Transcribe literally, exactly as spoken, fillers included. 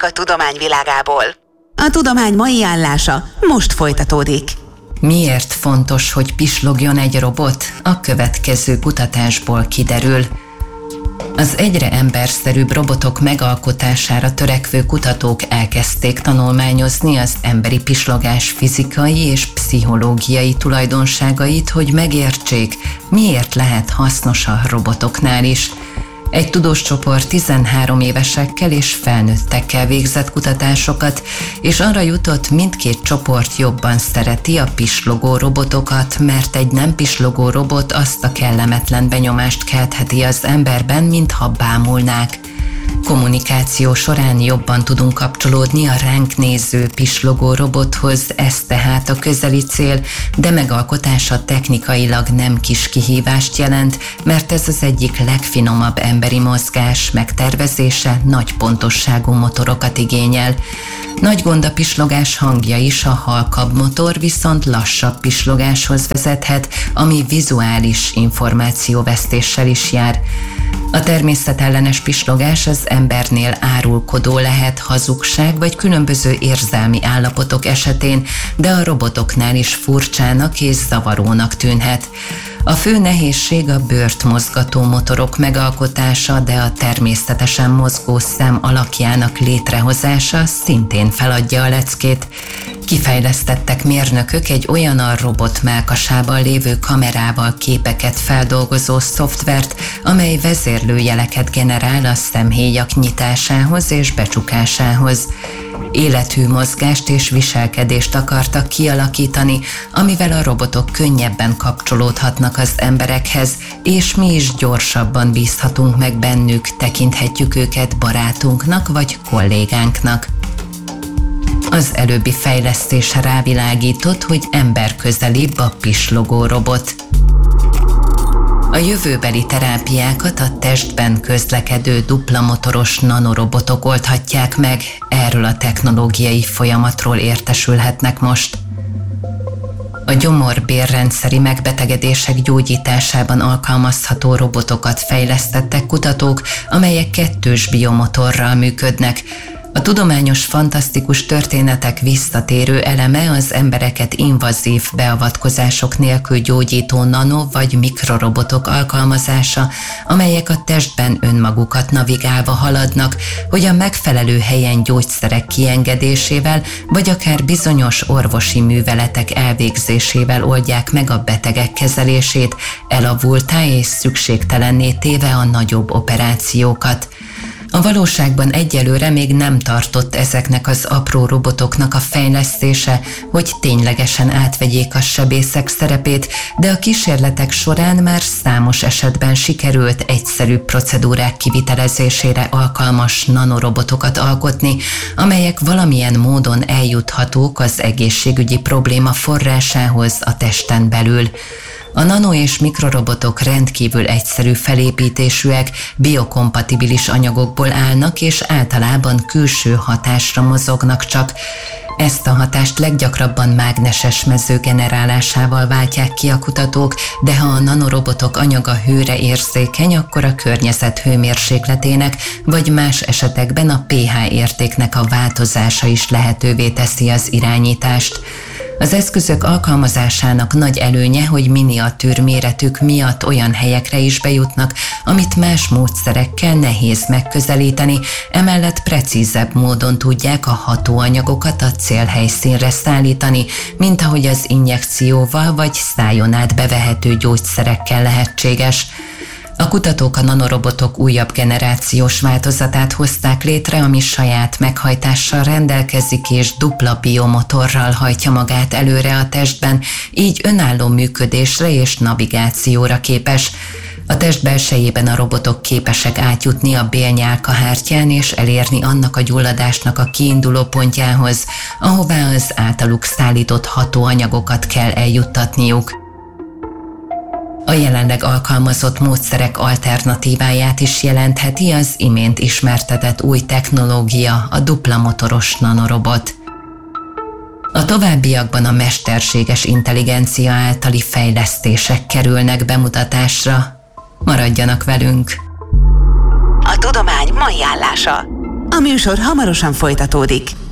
hírek a tudomány világából. A tudomány mai állása most folytatódik. Miért fontos, hogy pislogjon egy robot? A következő kutatásból kiderül. Az egyre emberszerűbb robotok megalkotására törekvő kutatók elkezdték tanulmányozni az emberi pislogás fizikai és pszichológiai tulajdonságait, hogy megértsék, miért lehet hasznos a robotoknál is. Egy tudós csoport tizenhárom évesekkel és felnőttekkel végzett kutatásokat, és arra jutott, mindkét csoport jobban szereti a pislogó robotokat, mert egy nem pislogó robot azt a kellemetlen benyomást keltheti az emberben, mintha bámulnák. Kommunikáció során jobban tudunk kapcsolódni a ránk néző pislogó robothoz, ez tehát a közeli cél, de megalkotása technikailag nem kis kihívást jelent, mert ez az egyik legfinomabb emberi mozgás, megtervezése nagy pontosságú motorokat igényel. Nagy gond a pislogás hangja is, a halkabb motor viszont lassabb pislogáshoz vezethet, ami vizuális információvesztéssel is jár. A természetellenes pislogás az embernél árulkodó lehet hazugság vagy különböző érzelmi állapotok esetén, de a robotoknál is furcsának és zavarónak tűnhet. A fő nehézség a bőrt mozgató motorok megalkotása, de a természetesen mozgó szem alakjának létrehozása szintén feladja a leckét. Kifejlesztettek mérnökök egy olyan a robot mellkasában lévő kamerával képeket feldolgozó szoftvert, amely vezérlőjeleket generál a szemhéjak nyitásához és becsukásához. Élethű mozgást és viselkedést akartak kialakítani, amivel a robotok könnyebben kapcsolódhatnak az emberekhez, és mi is gyorsabban bízhatunk meg bennük, tekinthetjük őket barátunknak vagy kollégánknak. Az előbbi fejlesztése rávilágított, hogy emberközelibb a pislogó robot. A jövőbeli terápiákat a testben közlekedő dupla motoros nanorobotok oldhatják meg, erről a technológiai folyamatról értesülhetnek most. A gyomor-bérrendszeri megbetegedések gyógyításában alkalmazható robotokat fejlesztettek kutatók, amelyek kettős biomotorral működnek. A tudományos fantasztikus történetek visszatérő eleme az embereket invazív beavatkozások nélkül gyógyító nano- vagy mikrorobotok alkalmazása, amelyek a testben önmagukat navigálva haladnak, hogy a megfelelő helyen gyógyszerek kiengedésével, vagy akár bizonyos orvosi műveletek elvégzésével oldják meg a betegek kezelését, elavultá és szükségtelenné téve a nagyobb operációkat. A valóságban egyelőre még nem tartott ezeknek az apró robotoknak a fejlesztése, hogy ténylegesen átvegyék a sebészek szerepét, de a kísérletek során már számos esetben sikerült egyszerű procedúrák kivitelezésére alkalmas nanorobotokat alkotni, amelyek valamilyen módon eljuthatók az egészségügyi probléma forrásához a testen belül. A nano- és mikrorobotok rendkívül egyszerű felépítésűek, biokompatibilis anyagokból állnak, és általában külső hatásra mozognak csak. Ezt a hatást leggyakrabban mágneses mező generálásával váltják ki a kutatók, de ha a nanorobotok anyaga hőre érzékeny, akkor a környezet hőmérsékletének, vagy más esetekben a pH értéknek a változása is lehetővé teszi az irányítást. Az eszközök alkalmazásának nagy előnye, hogy miniatűr méretük miatt olyan helyekre is bejutnak, amit más módszerekkel nehéz megközelíteni, emellett precízebb módon tudják a hatóanyagokat a célhelyszínre szállítani, mint ahogy az injekcióval vagy szájon át bevehető gyógyszerekkel lehetséges. A kutatók a nanorobotok újabb generációs változatát hozták létre, ami saját meghajtással rendelkezik és dupla biomotorral hajtja magát előre a testben, így önálló működésre és navigációra képes. A test belsejében a robotok képesek átjutni a bélnyálkahártyán és elérni annak a gyulladásnak a kiinduló pontjához, ahová az általuk szállított hatóanyagokat kell eljuttatniuk. A jelenleg alkalmazott módszerek alternatíváját is jelentheti az imént ismertetett új technológia, a dupla motoros nanorobot. A továbbiakban a mesterséges intelligencia általi fejlesztések kerülnek bemutatásra. Maradjanak velünk! A tudomány mai állása. A műsor hamarosan folytatódik.